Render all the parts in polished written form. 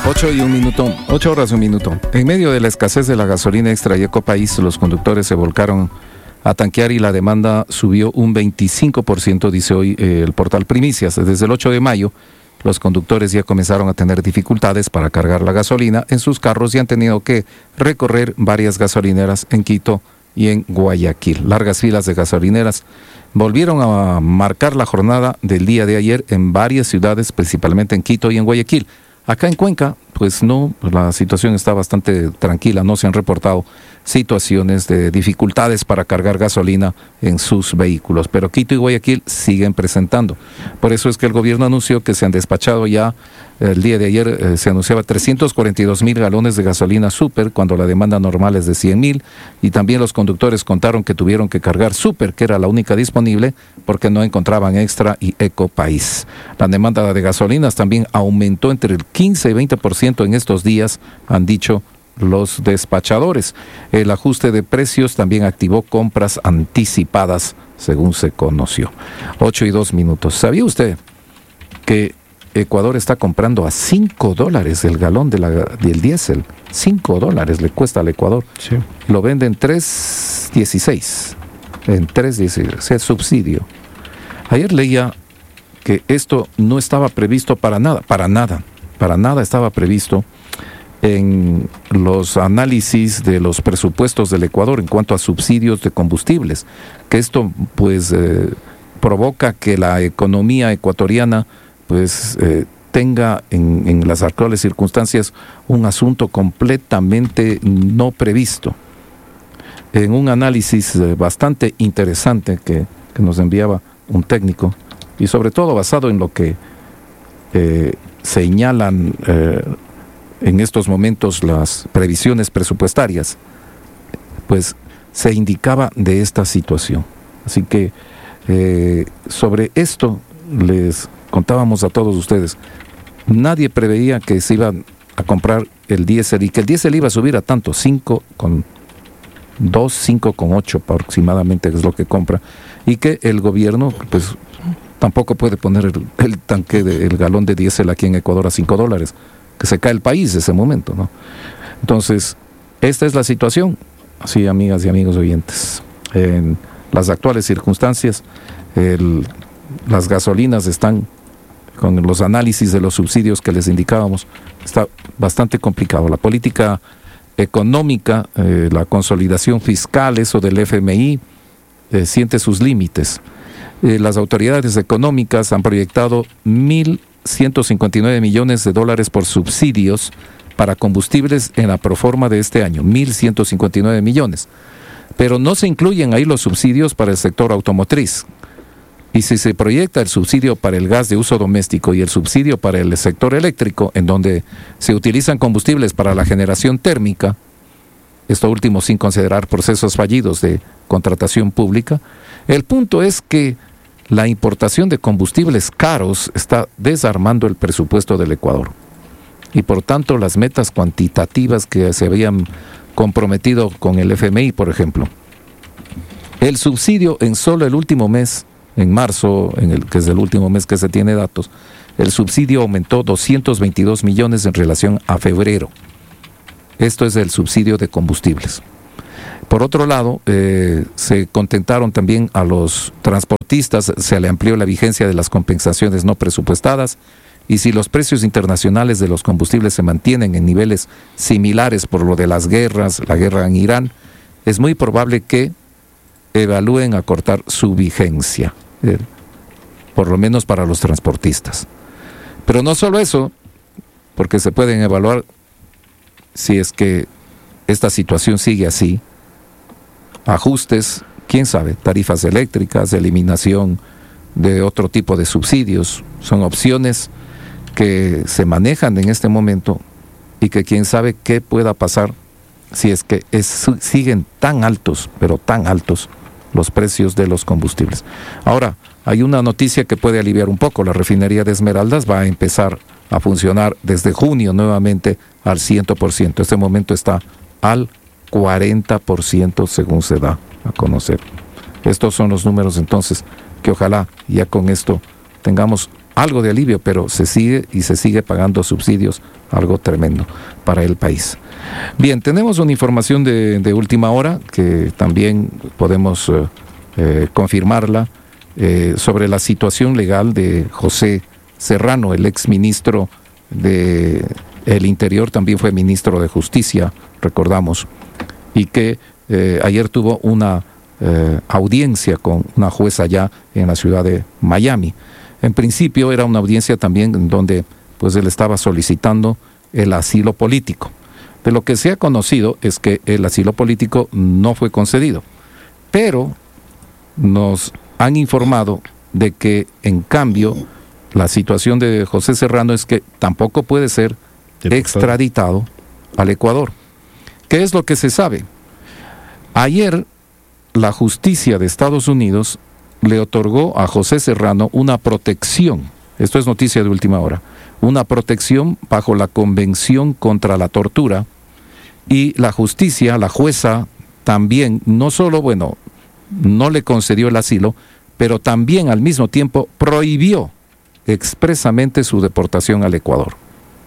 8 horas 1 minuto. En medio de la escasez de la gasolina extra y Ecopaís, los conductores se volcaron a tanquear y la demanda subió un 25%, dice hoy el portal Primicias. Desde el 8 de mayo, los conductores ya comenzaron a tener dificultades para cargar la gasolina en sus carros y han tenido que recorrer varias gasolineras en Quito y en Guayaquil. Largas filas de gasolineras volvieron a marcar la jornada del día de ayer en varias ciudades, principalmente en Quito y en Guayaquil. Acá en Cuenca, pues no, la situación está bastante tranquila, no se han reportado situaciones de dificultades para cargar gasolina en sus vehículos, pero Quito y Guayaquil siguen presentando. Por eso es que el gobierno anunció que se han despachado ya, el día de ayer se anunciaba 342,000 galones de gasolina súper, cuando la demanda normal es de 100,000, y también los conductores contaron que tuvieron que cargar súper, que era la única disponible, porque no encontraban extra y Ecopaís. La demanda de gasolinas también aumentó entre el 15 y 20% en estos días, han dicho los despachadores. El ajuste de precios también activó compras anticipadas, según se conoció. 8:02 minutos. ¿Sabía usted que Ecuador está comprando a $5 el galón del diésel? $5 le cuesta al Ecuador. Sí. Lo vende en 3.16. En 3.16, o sea, subsidio. Ayer leía que esto no estaba previsto para nada estaba previsto en los análisis de los presupuestos del Ecuador en cuanto a subsidios de combustibles, que esto pues provoca que la economía ecuatoriana pues tenga en las actuales circunstancias un asunto completamente no previsto. En un análisis bastante interesante que nos enviaba un técnico, y sobre todo basado en lo que señalan en estos momentos las previsiones presupuestarias, pues se indicaba de esta situación. Así que sobre esto les contábamos a todos ustedes. Nadie preveía que se iban a comprar el diésel y que el diésel iba a subir a tanto, 5,2, 5,8 aproximadamente es lo que compra, y que el gobierno pues tampoco puede poner el tanque del galón de diésel aquí en Ecuador a $5, que se cae el país en ese momento, ¿no? Entonces, esta es la situación. Así, amigas y amigos oyentes, en las actuales circunstancias, las gasolinas están, con los análisis de los subsidios que les indicábamos, está bastante complicado. La política económica, la consolidación fiscal, eso del FMI, siente sus límites. Las autoridades económicas han proyectado 1.159 millones de dólares por subsidios para combustibles en la proforma de este año, 1.159 millones. Pero no se incluyen ahí los subsidios para el sector automotriz. Y si se proyecta el subsidio para el gas de uso doméstico y el subsidio para el sector eléctrico, en donde se utilizan combustibles para la generación térmica, esto último sin considerar procesos fallidos de contratación pública, el punto es que la importación de combustibles caros está desarmando el presupuesto del Ecuador. Y por tanto las metas cuantitativas que se habían comprometido con el FMI, por ejemplo. El subsidio en solo el último mes, en marzo, que es el último mes que se tiene datos, el subsidio aumentó 222 millones en relación a febrero. Esto es el subsidio de combustibles. Por otro lado, se contentaron también a los transportistas, se le amplió la vigencia de las compensaciones no presupuestadas, y si los precios internacionales de los combustibles se mantienen en niveles similares por lo de las guerras, la guerra en Irán, es muy probable que evalúen acortar su vigencia, por lo menos para los transportistas. Pero no solo eso, porque se pueden evaluar si es que esta situación sigue así, ajustes, quién sabe, tarifas eléctricas, eliminación de otro tipo de subsidios, son opciones que se manejan en este momento y que quién sabe qué pueda pasar si es que siguen tan altos, pero tan altos los precios de los combustibles. Ahora, hay una noticia que puede aliviar un poco. La refinería de Esmeraldas va a empezar a funcionar desde junio nuevamente al 100%. Este momento está al 40% según se da a conocer. Estos son los números entonces que ojalá ya con esto tengamos algo de alivio, pero se sigue pagando subsidios, algo tremendo para el país. Bien, tenemos una información de última hora que también podemos confirmarla sobre la situación legal de José Serrano, el exministro del Interior, también fue ministro de Justicia, recordamos, y que ayer tuvo una audiencia con una jueza allá en la ciudad de Miami. En principio era una audiencia también en donde pues él estaba solicitando el asilo político. De lo que se ha conocido es que el asilo político no fue concedido, pero nos han informado de que en cambio la situación de José Serrano es que tampoco puede ser extraditado al Ecuador. ¿Qué es lo que se sabe? Ayer la justicia de Estados Unidos le otorgó a José Serrano una protección, esto es noticia de última hora, una protección bajo la Convención contra la Tortura, y la justicia, la jueza, también, no solo, no le concedió el asilo, pero también al mismo tiempo prohibió expresamente su deportación al Ecuador.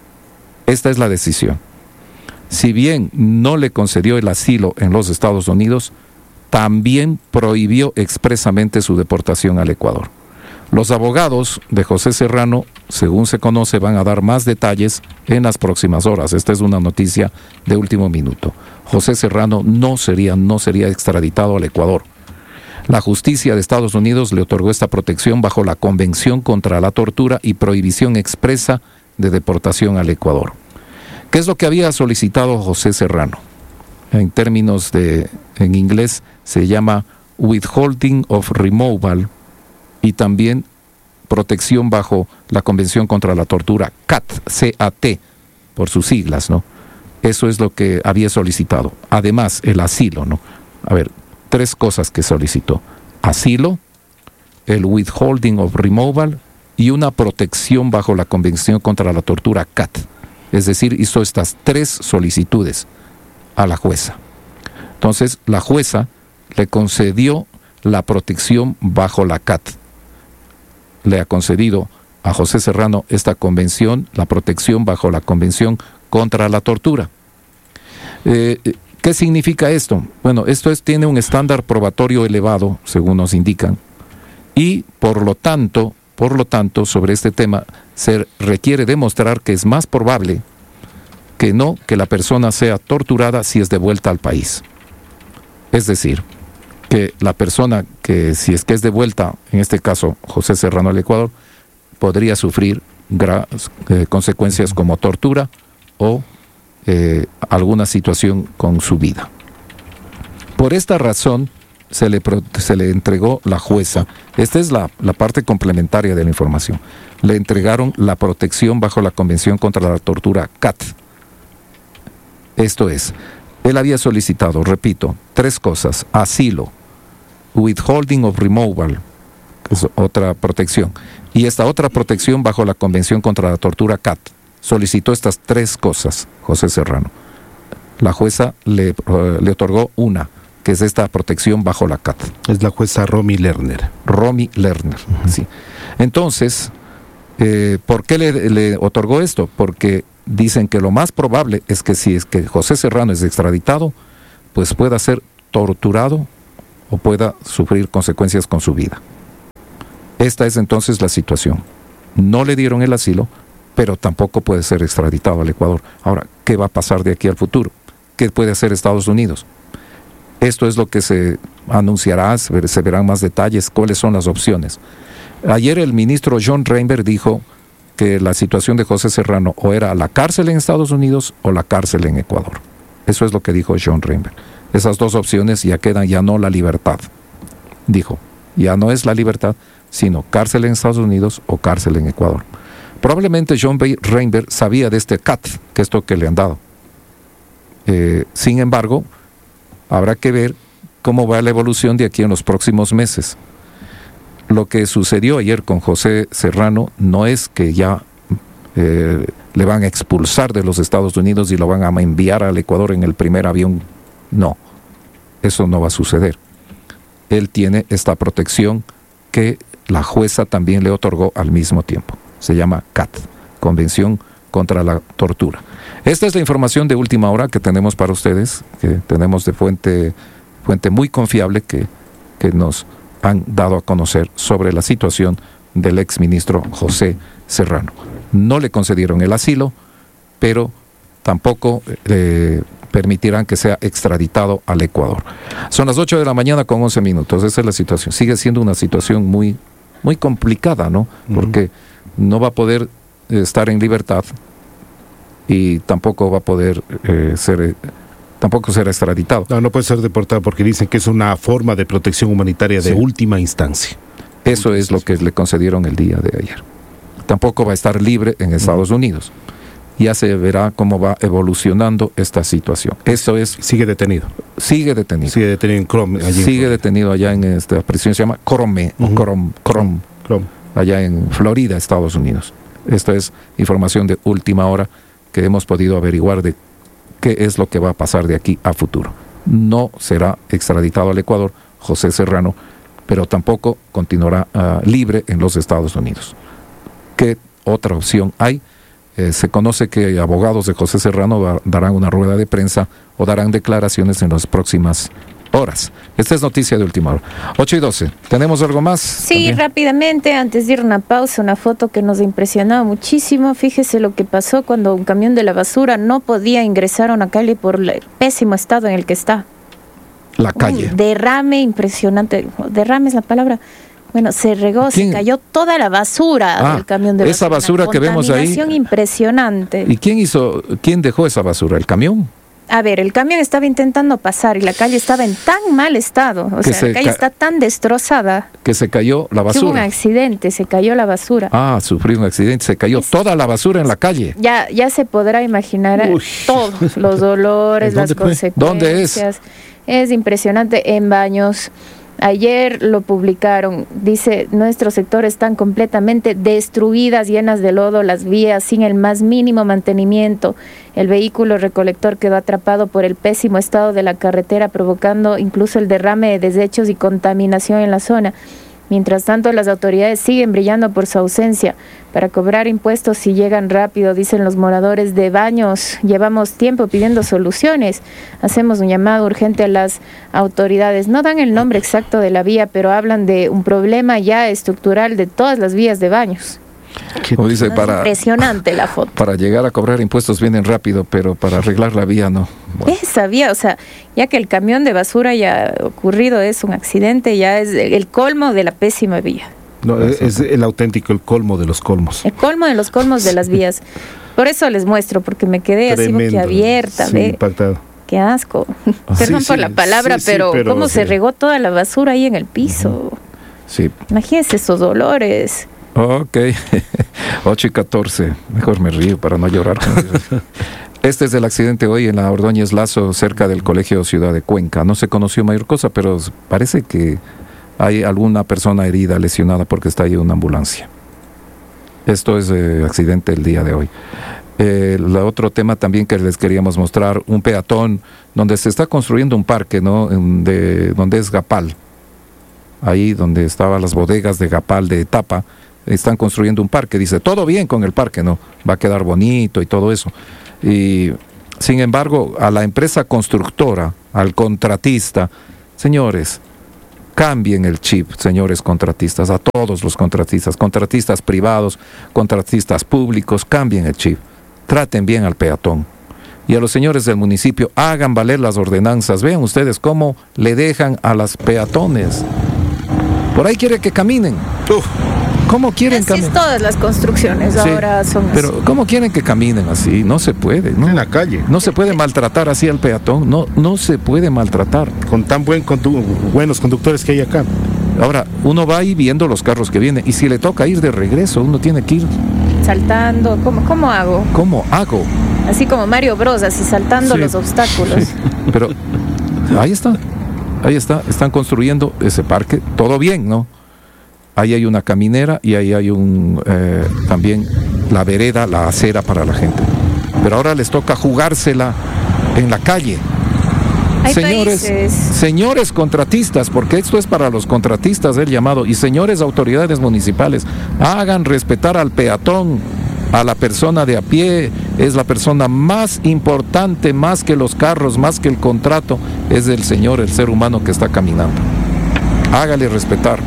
Esta es la decisión. Si bien no le concedió el asilo en los Estados Unidos, también prohibió expresamente su deportación al Ecuador. Los abogados de José Serrano, según se conoce, van a dar más detalles en las próximas horas. Esta es una noticia de último minuto. José Serrano no sería extraditado al Ecuador. La justicia de Estados Unidos le otorgó esta protección bajo la Convención contra la Tortura y prohibición expresa de deportación al Ecuador. ¿Qué es lo que había solicitado José Serrano? En términos en inglés se llama withholding of removal y también protección bajo la Convención contra la Tortura, CAT, C-A-T, por sus siglas, ¿no? Eso es lo que había solicitado. Además, el asilo, ¿no? A ver, 3 cosas que solicitó: asilo, el withholding of removal y una protección bajo la Convención contra la Tortura, CAT. Es decir, hizo estas 3 solicitudes a la jueza. Entonces, la jueza le concedió la protección bajo la CAT. Le ha concedido a José Serrano esta convención, la protección bajo la Convención contra la Tortura. ¿Qué significa esto? Bueno, tiene un estándar probatorio elevado, según nos indican, y por lo tanto, sobre este tema se requiere demostrar que es más probable que la persona sea torturada si es devuelta al país. Es decir, que la persona que, si es que es devuelta, en este caso José Serrano al Ecuador, podría sufrir consecuencias como tortura o alguna situación con su vida. Por esta razón se le entregó la jueza. Esta es la parte complementaria de la información. Le entregaron la protección bajo la Convención contra la Tortura, CAT. Esto es, él había solicitado, repito, 3 cosas: asilo, withholding of removal, que es otra protección, y esta otra protección bajo la Convención contra la Tortura, CAT. Solicitó estas 3 cosas, José Serrano. La jueza le otorgó una, que es esta protección bajo la CAT. Es la jueza Romy Lerner. Romy Lerner, sí. Entonces, ¿por qué le otorgó esto? Porque dicen que lo más probable es que si es que José Serrano es extraditado, pues pueda ser torturado o pueda sufrir consecuencias con su vida. Esta es entonces la situación. No le dieron el asilo, pero tampoco puede ser extraditado al Ecuador. Ahora, ¿qué va a pasar de aquí al futuro? ¿Qué puede hacer Estados Unidos? Esto es lo que se anunciará, se verán más detalles, cuáles son las opciones. Ayer el ministro John Reinberg dijo que la situación de José Serrano o era la cárcel en Estados Unidos o la cárcel en Ecuador. Eso es lo que dijo John Reinberg. Esas 2 opciones ya quedan, ya no la libertad. Dijo, ya no es la libertad, sino cárcel en Estados Unidos o cárcel en Ecuador. Probablemente John Reinberg sabía de este CAT, que es esto que le han dado. Sin embargo, habrá que ver cómo va la evolución de aquí en los próximos meses. Lo que sucedió ayer con José Serrano no es que ya le van a expulsar de los Estados Unidos y lo van a enviar al Ecuador en el primer avión. No, eso no va a suceder. Él tiene esta protección que la jueza también le otorgó al mismo tiempo. Se llama CAT, Convención contra la Tortura. Esta es la información de última hora que tenemos para ustedes, que tenemos de fuente muy confiable que nos han dado a conocer sobre la situación del exministro José Serrano. No le concedieron el asilo, pero tampoco permitirán que sea extraditado al Ecuador. Son las 8 de la mañana con 11 minutos. Esa es la situación. Sigue siendo una situación muy, muy complicada, ¿no? Porque no va a poder estar en libertad y tampoco va a poder tampoco será extraditado. No puede ser deportado porque dicen que es una forma de protección humanitaria de última instancia. Eso es lo que le concedieron el día de ayer. Tampoco va a estar libre en Estados Unidos. Ya se verá cómo va evolucionando esta situación. Eso es... Sigue detenido. Sigue detenido. Sigue detenido en Crom. Sigue detenido allá en esta prisión, se llama Crom, allá en Florida, Estados Unidos. Esto es información de última hora que hemos podido averiguar de qué es lo que va a pasar de aquí a futuro. No será extraditado al Ecuador José Serrano, pero tampoco continuará libre en los Estados Unidos. ¿Qué otra opción hay? Se conoce que abogados de José Serrano darán una rueda de prensa o darán declaraciones en las próximas horas. Esta es noticia de última hora. 8:12. ¿Tenemos algo más? Sí, también. Rápidamente, antes de ir a una pausa, una foto que nos impresionó muchísimo. Fíjese lo que pasó cuando un camión de la basura no podía ingresar a una calle por el pésimo estado en el que está. La calle. Un derrame impresionante. Derrame es la palabra. Bueno, se regó, se cayó toda la basura del camión de basura. Esa basura que vemos ahí. Contaminación impresionante. ¿Y quién dejó esa basura? ¿El camión? A ver, el camión estaba intentando pasar y la calle estaba en tan mal estado, o sea, la calle está tan destrozada. Que se cayó la basura. Hubo un accidente, se cayó la basura. Sufrió un accidente, se cayó toda la basura en la calle. Ya se podrá imaginar todos los dolores, las consecuencias. ¿Dónde es? Es impresionante, en Baños. Ayer lo publicaron, dice, nuestros sectores están completamente destruidas, llenas de lodo, las vías sin el más mínimo mantenimiento. El vehículo recolector quedó atrapado por el pésimo estado de la carretera, provocando incluso el derrame de desechos y contaminación en la zona. Mientras tanto, las autoridades siguen brillando por su ausencia. Para cobrar impuestos si llegan rápido, dicen los moradores de Baños. Llevamos tiempo pidiendo soluciones. Hacemos un llamado urgente a las autoridades. No dan el nombre exacto de la vía, pero hablan de un problema ya estructural de todas las vías de Baños. Como dice, impresionante la foto. Para llegar a cobrar impuestos vienen rápido, pero para arreglar la vía no. Bueno. Esa vía, o sea, ya que el camión de basura ya ocurrido es un accidente, ya es el colmo de la pésima vía. No, es el auténtico, el colmo de los colmos. El colmo de los colmos de las vías. Por eso les muestro, porque me quedé Tremendo, así boquiabierta. sí, impactado. Qué asco. Perdón por la palabra, pero cómo se regó toda la basura ahí en el piso. Sí. Imagínense esos dolores. Ok, 8:14. Mejor me río para no llorar. Este es el accidente hoy en la Ordóñez Lazo, cerca del Colegio Ciudad de Cuenca. No se conoció mayor cosa, pero parece que hay alguna persona herida, lesionada, porque está ahí una ambulancia. Esto es accidente el día de hoy. El otro tema también que les queríamos mostrar, un peatón donde se está construyendo un parque, ¿no? Donde es Gapal. Ahí donde estaban las bodegas de Gapal de Etapa, están construyendo un parque. Dice, todo bien con el parque, ¿no? Va a quedar bonito y todo eso. Y sin embargo, a la empresa constructora, al contratista, señores, cambien el chip, señores contratistas, a todos los contratistas privados, contratistas públicos, cambien el chip. Traten bien al peatón. Y a los señores del municipio, hagan valer las ordenanzas. Vean ustedes cómo le dejan a las peatones. Por ahí quiere que caminen. ¿Cómo quieren caminar? Todas las construcciones ahora son pero así. ¿cómo quieren que caminen así? No se puede, ¿no? En la calle. No se puede maltratar así al peatón. No se puede maltratar. Con tan buenos conductores que hay acá. Ahora, uno va ahí viendo los carros que vienen. Y si le toca ir de regreso, uno tiene que ir... Saltando. ¿Cómo hago? ¿Cómo hago? Así como Mario Bros, así saltando los obstáculos. Sí. Pero ahí está. Están construyendo ese parque. Todo bien, ¿no? Ahí hay una caminera y ahí hay también la vereda, la acera para la gente. Pero ahora les toca jugársela en la calle. señores contratistas, porque esto es para los contratistas el llamado, y señores autoridades municipales, hagan respetar al peatón, a la persona de a pie. Es la persona más importante, más que los carros, más que el contrato, es el señor, el ser humano que está caminando. Hágale respetar.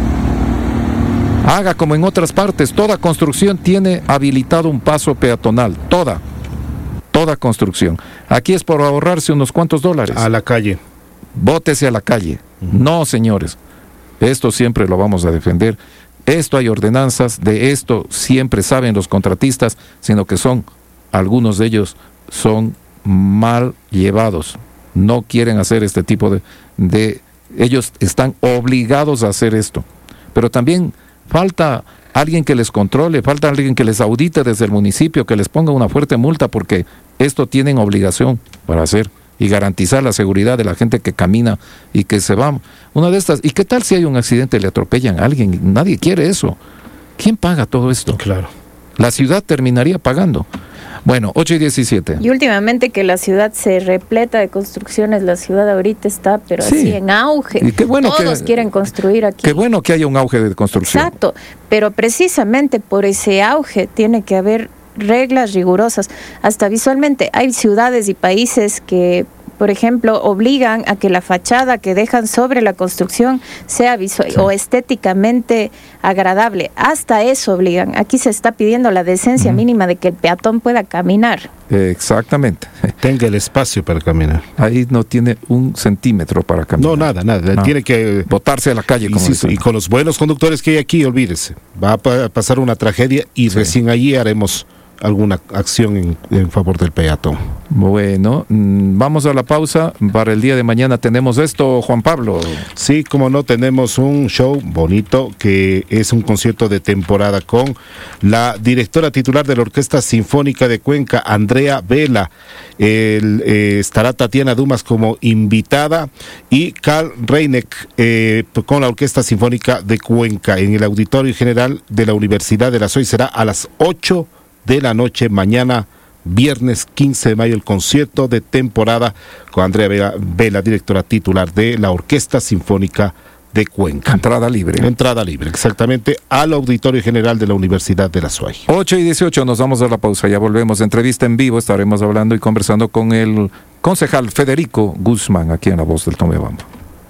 Haga como en otras partes, toda construcción tiene habilitado un paso peatonal, toda construcción. Aquí es por ahorrarse unos cuantos dólares. A la calle. Bótese a la calle. No, señores, esto siempre lo vamos a defender. Esto hay ordenanzas, de esto siempre saben los contratistas, sino que algunos de ellos son mal llevados. No quieren hacer este tipo de ellos están obligados a hacer esto. Pero también falta alguien que les controle, falta alguien que les audite desde el municipio, que les ponga una fuerte multa, porque esto tienen obligación para hacer y garantizar la seguridad de la gente que camina y que se va. Una de estas, ¿y qué tal si hay un accidente y le atropellan a alguien? Nadie quiere eso. ¿Quién paga todo esto? Claro. La ciudad terminaría pagando. Bueno, 8:17. Y últimamente que la ciudad se repleta de construcciones, la ciudad ahorita está, pero sí, así en auge. Y qué bueno todos quieren construir aquí. Qué bueno que haya un auge de construcción. Exacto, pero precisamente por ese auge tiene que haber reglas rigurosas. Hasta visualmente hay ciudades y países que, por ejemplo, obligan a que la fachada que dejan sobre la construcción sea visual o estéticamente agradable. Hasta eso obligan. Aquí se está pidiendo la decencia mínima de que el peatón pueda caminar. Exactamente. Tenga el espacio para caminar. Ahí no tiene un centímetro para caminar. No, nada. Tiene que botarse a la calle. Y con los buenos conductores que hay aquí, olvídese. Va a pasar una tragedia y recién allí haremos alguna acción en favor del peatón. Bueno, vamos a la pausa. Para el día de mañana tenemos esto, Juan Pablo. Sí, como no, tenemos un show bonito que es un concierto de temporada con la directora titular de la Orquesta Sinfónica de Cuenca, Andrea Vela. Estará Tatiana Dumas como invitada y Carl Reineck con la Orquesta Sinfónica de Cuenca en el Auditorio General de la Universidad de la SOI. Será a las 8 de la noche, mañana, viernes 15 de mayo, el concierto de temporada con Andrea Vela, directora titular de la Orquesta Sinfónica de Cuenca. Entrada libre. Entrada libre, exactamente, al Auditorio General de la Universidad de la SUAY. 8:18, nos vamos a la pausa, ya volvemos. Entrevista en vivo, estaremos hablando y conversando con el concejal Federico Guzmán, aquí en La Voz del Tomebamba.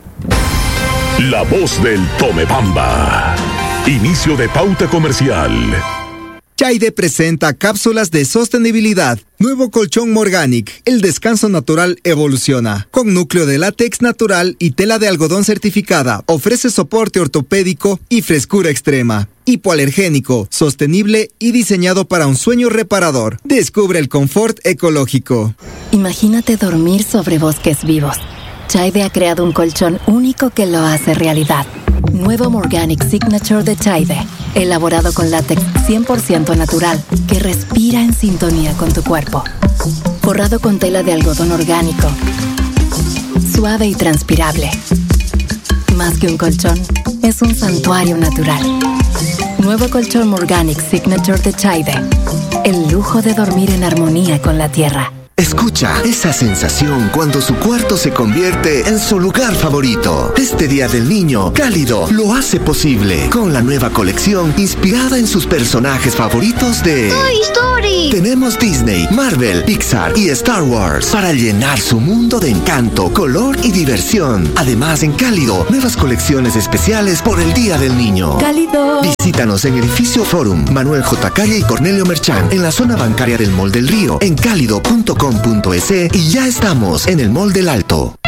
La Voz del Tomebamba. Inicio de pauta comercial. Chaide presenta cápsulas de sostenibilidad. Nuevo colchón Morganic. El descanso natural evoluciona. Con núcleo de látex natural y tela de algodón certificada. Ofrece soporte ortopédico y frescura extrema. Hipoalergénico, sostenible y diseñado para un sueño reparador. Descubre el confort ecológico. Imagínate dormir sobre bosques vivos. Chaide ha creado un colchón único que lo hace realidad. Nuevo Morganic Signature de Chaide, elaborado con látex 100% natural, que respira en sintonía con tu cuerpo. Forrado con tela de algodón orgánico, suave y transpirable. Más que un colchón, es un santuario natural. Nuevo colchón Morganic Signature de Chaide, el lujo de dormir en armonía con la tierra. Escucha esa sensación cuando su cuarto se convierte en su lugar favorito. Este Día del Niño, Cálido lo hace posible con la nueva colección inspirada en sus personajes favoritos de Toy Story. Tenemos Disney, Marvel, Pixar y Star Wars para llenar su mundo de encanto, color y diversión. Además, en Cálido, nuevas colecciones especiales por el Día del Niño. Cálido. Visítanos en Edificio Forum, Manuel J. Calle y Cornelio Merchán, en la zona bancaria del Mall del Río, en cálido.com.es y ya estamos en el Mall del Alto.